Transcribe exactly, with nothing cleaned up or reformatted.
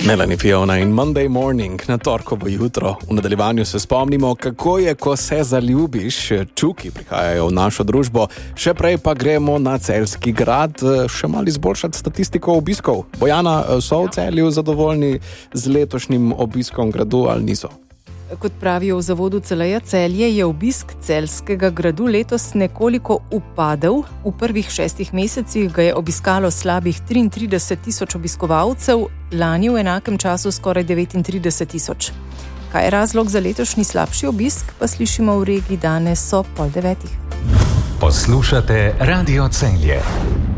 Melanie, Fiona in Monday Morning na torkovo jutro. V nadaljevanju se spomnimo, kako je, ko se zaljubiš. Čuki prihajajo v našo družbo, še prej pa gremo na Celjski grad, še malo izboljšati statistiko obiskov. Bojana, so v Celju zadovoljni z letošnjim obiskom gradu ali niso? Kot pravijo v zavodu Celeja Celje, je obisk Celjskega gradu letos nekoliko upadel. V prvih šestih mesecih ga je obiskalo slabih triintrideset tisoč obiskovalcev, lani v enakem času skoraj devetintrideset tisoč. Kaj je razlog za letošnji slabši obisk, pa slišimo v regiji danes ob pol devetih. Poslušate Radio Celje.